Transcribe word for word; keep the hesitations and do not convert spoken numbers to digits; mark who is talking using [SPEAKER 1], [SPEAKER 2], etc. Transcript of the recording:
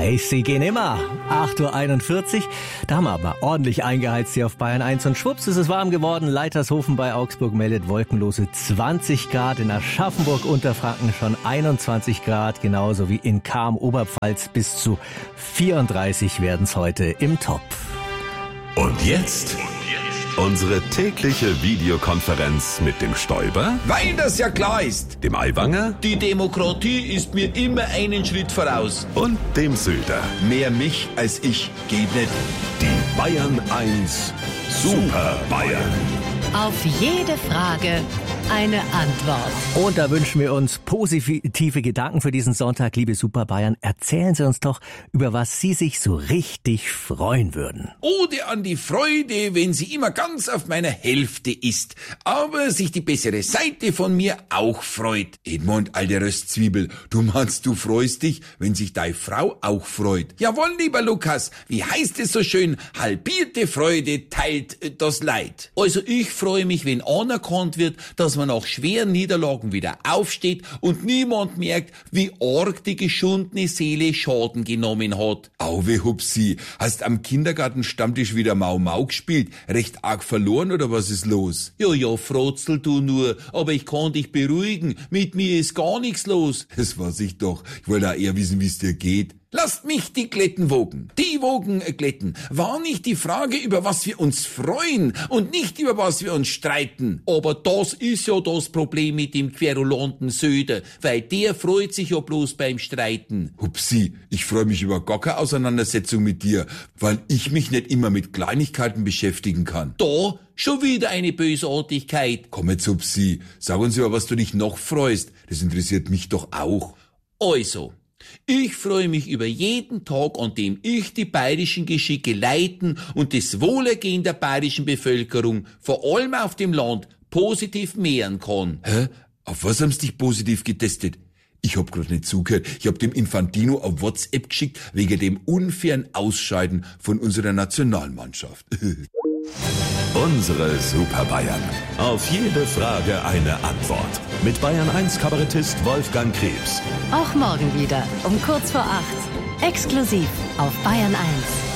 [SPEAKER 1] weiß, sie gehen immer. acht Uhr einundvierzig, da haben wir aber ordentlich eingeheizt hier auf Bayern eins und schwupps ist es warm geworden. Leitershofen bei Augsburg meldet wolkenlose zwanzig Grad, in Aschaffenburg Unterfranken schon einundzwanzig Grad, genauso wie in Cham Oberpfalz bis zu vierunddreißig werden es heute im Top.
[SPEAKER 2] Und jetzt unsere tägliche Videokonferenz mit dem Stoiber,
[SPEAKER 3] weil das ja klar ist.
[SPEAKER 2] dem Aiwanger
[SPEAKER 3] Die Demokratie ist mir immer einen Schritt voraus.
[SPEAKER 2] und dem Söder.
[SPEAKER 3] Mehr mich als ich geht nicht.
[SPEAKER 2] Die Bayern eins Super Bayern.
[SPEAKER 4] Auf jede Frage eine Antwort.
[SPEAKER 1] Und da wünschen wir uns positive Gedanken für diesen Sonntag, liebe Super Bayern. Erzählen Sie uns doch, über was Sie sich so richtig freuen würden.
[SPEAKER 3] Ode an die Freude, wenn sie immer ganz auf meiner Hälfte ist, aber sich die bessere Seite von mir auch freut. Edmund, alte Röstzwiebel, du meinst, du freust dich, wenn sich deine Frau auch freut. Jawohl, lieber Lukas, wie heißt es so schön, halbierte Freude teilt äh, das Leid. Also ich freue mich, wenn anerkannt wird, dass man nach schweren Niederlagen wieder aufsteht und niemand merkt, wie arg die geschundene Seele Schaden genommen hat. Auwe Hupsi, hast am Kindergartenstammtisch wieder Mau Mau gespielt? Recht arg verloren oder was ist los? Ja, ja, frotzel du nur, aber ich kann dich beruhigen, mit mir ist gar nichts los. Das weiß ich doch, ich wollte auch eher wissen, wie es dir geht. Lasst mich die Glätten wogen. Die Wogen äh, glätten. War nicht die Frage, über was wir uns freuen und nicht über was wir uns streiten. Aber das ist ja das Problem mit dem querulanten Söder, weil der freut sich ja bloß beim Streiten. Hupsi, ich freue mich über gar keine Auseinandersetzung mit dir, weil ich mich nicht immer mit Kleinigkeiten beschäftigen kann. Da schon wieder eine Bösartigkeit. Komm jetzt, Hupsi, sag uns über was du dich noch freust. Das interessiert mich doch auch. Also, ich freue mich über jeden Tag, an dem ich die bayerischen Geschicke leiten und das Wohlergehen der bayerischen Bevölkerung, vor allem auf dem Land, positiv mehren kann. Hä? Auf was haben sie dich positiv getestet? Ich hab grad nicht zugehört. Ich hab dem Infantino auf WhatsApp geschickt, wegen dem unfairen Ausscheiden von unserer Nationalmannschaft.
[SPEAKER 2] Unsere Super Bayern. Auf jede Frage eine Antwort. Mit Bayern eins Kabarettist Wolfgang Krebs.
[SPEAKER 4] Auch morgen wieder um kurz vor acht. Exklusiv auf Bayern eins.